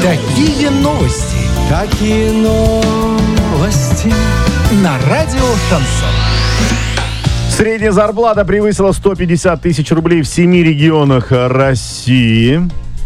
Такие новости. Какие новости? На радио «Шансон». Средняя зарплата превысила 150 тысяч рублей в 7 регионах России.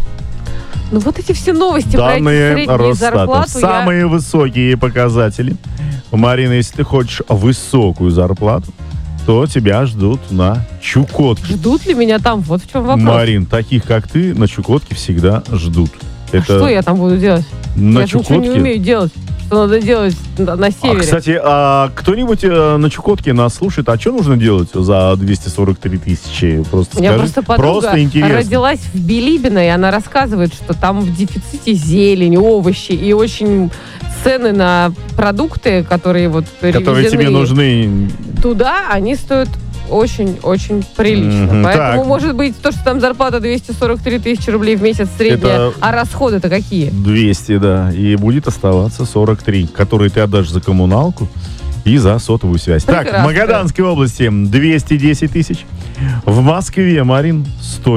Ну вот эти все новости про эти Данные средние Росстата. зарплаты. Самые высокие показатели. Марина, если ты хочешь высокую зарплату, то тебя ждут на Чукотке. Ждут ли меня там? Вот в чем вопрос. Марин, таких как ты на Чукотке всегда ждут. А что я там буду делать? На Я же ничего не Чукотке? умею делать. Что надо делать на севере? Кстати, кто-нибудь на Чукотке нас слушает? А что нужно делать за 243 тысячи? Просто У меня скажи. просто подруга Просто интересно. родилась в Билибино, и она рассказывает, что там в дефиците зелень, овощи и очень цены на продукты, которые вот Которые тебе перевезены нужны. туда, они стоят очень-очень прилично. Мгм. Поэтому, Так. может быть, то, что там зарплата 243 тысячи рублей в месяц средняя, Это- а расходы-то какие? 200, да. И будет оставаться 43, которые ты отдашь за коммуналку и за сотовую связь. Так, в Прекрасно. Магаданской области 210 тысяч. В Москве, Марин,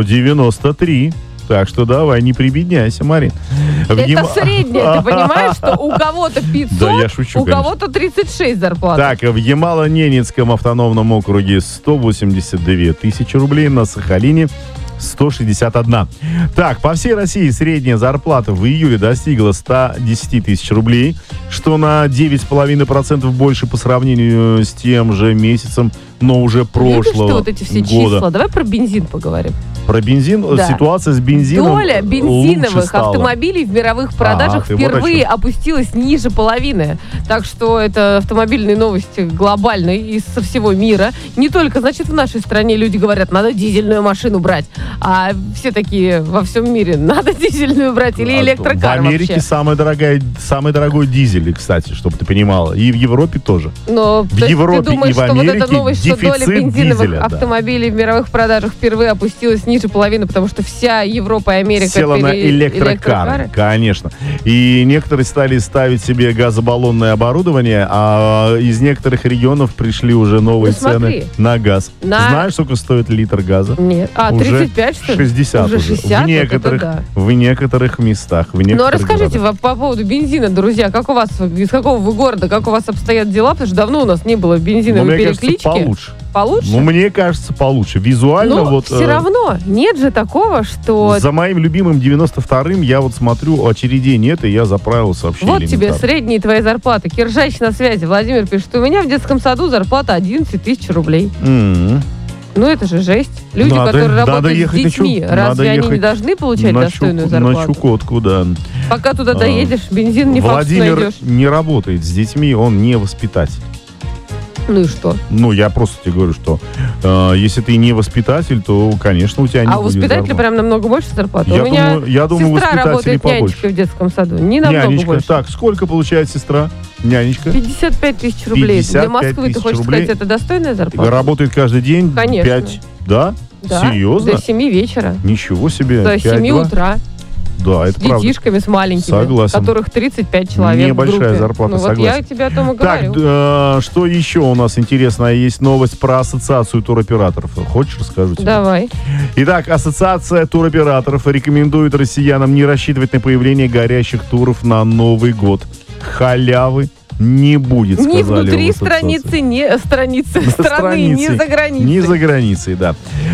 193. Так что давай, не прибедняйся, Марин. Это среднее, ты понимаешь, что у кого-то 500, Да, я шучу, у кого-то 36 зарплат. Так, в Ямало-Ненецком автономном округе 182 тысячи рублей, на Сахалине 161. Так, по всей России средняя зарплата в июле достигла 110 тысяч рублей, что на 9,5% больше по сравнению с тем же месяцем, но уже Любишь ты прошлого вот эти все года. числа? Давай про бензин поговорим. Про бензин, Да. ситуация с бензином Доля лучше бензиновых стала. автомобилей в мировых продажах ты вот о впервые чем. опустилась ниже половины. Так что это автомобильные новости глобальные из со всего мира. Не только, значит, в нашей стране люди говорят, надо дизельную машину брать. А все такие во всем мире, надо дизельную брать или электрокар В Америке вообще. самый дорогой дизель, кстати, чтобы ты понимала. И в Европе тоже. Но В то есть Европе ты думаешь, и в что вот эта Америке новость, что доля дефицит бензиновых дизеля, да. автомобилей в мировых продажах впервые опустилась ниже половины, потому что вся Европа и Америка Села на электрокары, конечно. И некоторые стали ставить себе газобаллонное оборудование, а из некоторых регионов пришли уже новые Ну, смотри. цены на газ. Знаешь, сколько стоит литр газа? Нет. А, Уже 35, что ли? 60 Уже 60? В некоторых, Вот это в некоторых местах. В некоторых Ну, а расскажите городах. по поводу бензина, друзья, как у вас, из какого вы города, как у вас обстоят дела, потому что давно у нас не было Ну, бензиновой мне кажется, переклички. получше. Получше? Ну, мне кажется, получше. Визуально Но вот... все равно нет же такого, что... За моим любимым 92-м я вот смотрю, очередей нет, и я заправился вообще Вот тебе элементарно. средние твои зарплаты. Киржач на связи. Владимир пишет, у меня в детском саду зарплата 11 тысяч рублей. М-м. Ну, это же жесть. Люди, Надо- которые надо работают с ехать на детьми, Надо разве они не ехать должны получать на достойную На зарплату? Чукотку, да. Пока туда доедешь, бензин не факт, что Владимир найдешь. не работает с детьми, он не воспитатель. Ну и что? Ну, я просто тебе говорю, что если ты не воспитатель, то, конечно, у тебя не А у будет воспитателя зарплаты. прям намного больше зарплаты? Я У меня думаю, у сестра воспитателей работает побольше. нянечкой в детском саду. Не намного Нянечка. больше. Так, сколько получает сестра? Нянечка. 55 тысяч рублей. 55 Для Москвы, ты тысяч хочешь рублей. сказать, это достойная зарплата? Работает каждый день. Конечно. 5. Да? Да. Серьезно? До 7 вечера. Ничего себе. До 7 5-2? утра. Да, это С правда. детишками, с маленькими. Согласен. Которых 35 человек в Небольшая группе. зарплата, Ну вот согласен. я тебе о том и Так, говорю. что еще у нас интересное? Есть новость про ассоциацию туроператоров. Хочешь, расскажу тебе? Давай. Итак, ассоциация туроператоров рекомендует россиянам не рассчитывать на появление горящих туров на Новый год. Халявы не будет, сказали Ни внутри в ассоциации. страны, ни за границей. Не за границей, да.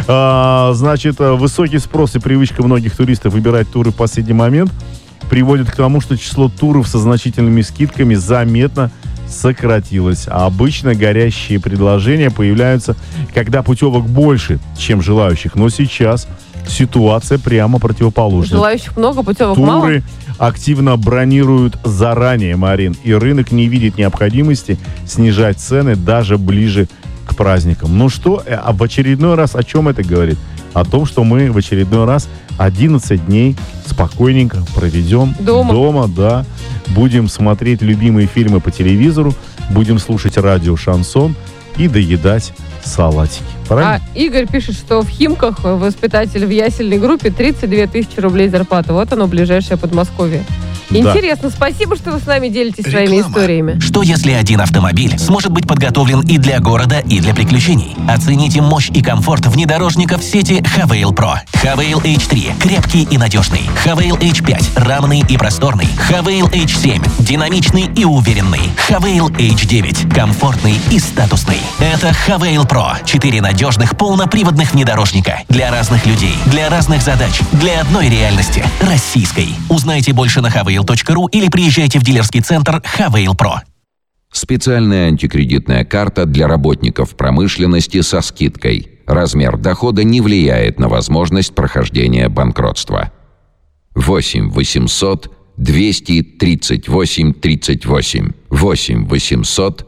Значит, высокий спрос и привычка многих туристов выбирать туры в последний момент приводит к тому, что число туров со значительными скидками заметно сократилось. А обычно горящие предложения появляются, когда путевок больше, чем желающих. Но сейчас ситуация прямо противоположная. Желающих много, путевок мало. Туры активно бронируют заранее, Марин, и рынок не видит необходимости снижать цены даже ближе к праздникам. Ну что, в очередной раз о чем это говорит? О том, что мы в очередной раз 11 дней спокойненько проведем дома, да. Будем смотреть любимые фильмы по телевизору, будем слушать радио «Шансон» и доедать салатики. Правильно? А Игорь пишет, что в Химках воспитатель в ясельной группе 32 тысячи рублей зарплата. Вот оно, ближайшее Подмосковье. Интересно, спасибо, что вы с нами делитесь своими историями. Что если один автомобиль сможет быть подготовлен и для города, и для приключений? Оцените мощь и комфорт внедорожников сети Havail Pro. Havail H3 – крепкий и надежный. Havail H5 – равный и просторный. Havail H7 – динамичный и уверенный. Havail H9 – комфортный и статусный. Это Havail Pro – 4 надежных полноприводных внедорожника. Для разных людей, для разных задач, для одной реальности – российской. Узнайте больше на havail.ru или приезжайте в дилерский центр Havail Pro. Специальная антикредитная карта для работников промышленности со скидкой. Размер дохода не влияет на возможность прохождения банкротства. 8 800 238 38. 8 800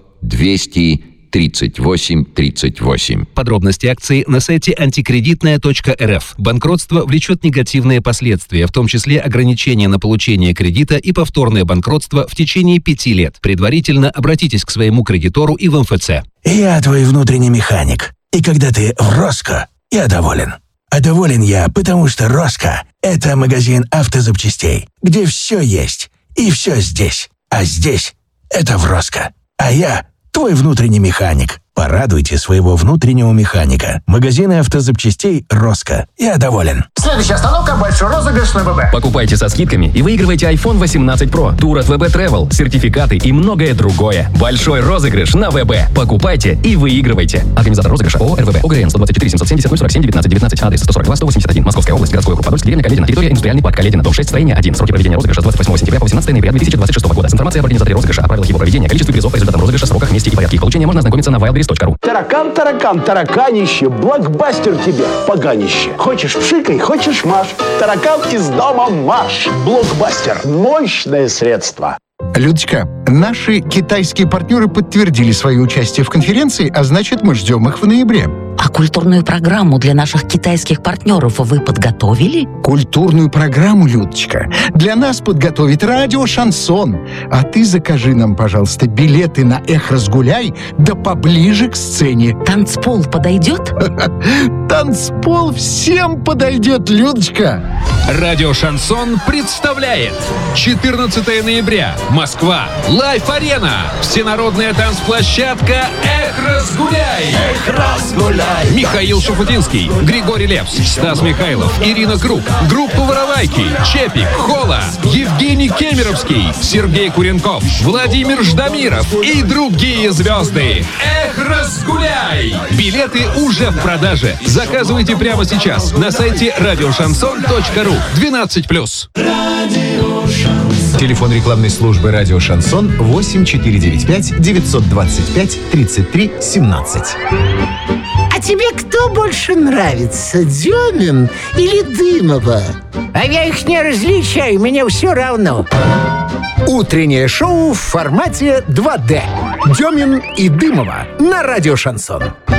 238 38. Подробности акции на сайте антикредитная.рф. Банкротство влечет негативные последствия, в том числе ограничение на получение кредита и повторное банкротство в течение 5 лет. Предварительно обратитесь к своему кредитору и в МФЦ. Я твой внутренний механик. И когда ты в Роско, я доволен. А доволен я, потому что Роско – это магазин автозапчастей, где все есть и все здесь. А здесь – это в Роско. А я – твой внутренний механик. Порадуйте своего внутреннего механика. Магазины автозапчастей «Роско». Я доволен. Следующая остановка – большой розыгрыш на ВБ. Покупайте со скидками и выигрывайте iPhone 18 Pro, тур от ВБ Travel, сертификаты и многое другое. Большой розыгрыш на ВБ. Покупайте и выигрывайте. Организатор розыгрыша ООО РВБ. ОГРН 124 770 047 19 19. Адрес 142 181. Московская область. Городской округ Подольск. Деревня Каледина. Территория индустриальный парк Каледина. Дом 6. Строение 1. Сроки проведения розыгрыша с 28 сентября по 18 ноября 2026 года. С информацией об организаторе розыгрыша, о правилах его проведения, количестве призов по результатам розыгрыша, сроках, месте и порядке их получения можно ознакомиться на wildberries.ru. Тараканище, блокбастер тебе, поганище. Хочешь пшикай, хочешь маш. Таракан из дома марш. Блокбастер. Мощное средство. Людочка, наши китайские партнеры подтвердили свое участие в конференции, а значит, мы ждем их в ноябре. А культурную программу для наших китайских партнеров вы подготовили? Культурную программу, Людочка, для нас подготовит радио «Шансон». А ты закажи нам, пожалуйста, билеты на «Эх, разгуляй», да поближе к сцене. Танцпол подойдет? Танцпол всем подойдет, Людочка. Радио «Шансон» представляет 14 ноября. Москва. Лайф-арена. Всенародная танцплощадка «Эх, разгуляй». Эх, разгуляй. Михаил Шуфутинский, Григорий Лепс, Стас Михайлов, Ирина Круг, группа «Воровайки», Чепик, Хола, Евгений Кемеровский, Сергей Куренков, Владимир Ждамиров и другие звезды. Эх, разгуляй! Билеты уже в продаже. Заказывайте прямо сейчас на сайте радиошансон.ру. 12+. Телефон рекламной службы «Радио Шансон» 8495 925 33 17. А тебе кто больше нравится, Демин или Дымова? А я их не различаю, мне все равно. Утреннее шоу в формате 2D. Демин и Дымова на радио «Шансон».